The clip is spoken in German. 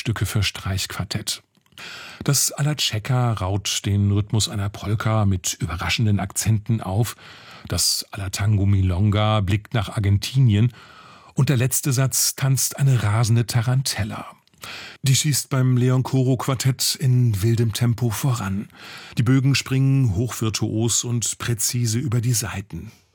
Stücke für Streichquartett. Das Alla Cieca raut den Rhythmus einer Polka mit überraschenden Akzenten auf, das Alla Tango Milonga blickt nach Argentinien und der letzte Satz tanzt eine rasende Tarantella. Die schießt beim Leon-Coro-Quartett in wildem Tempo voran. Die Bögen springen hochvirtuos und präzise über die Saiten.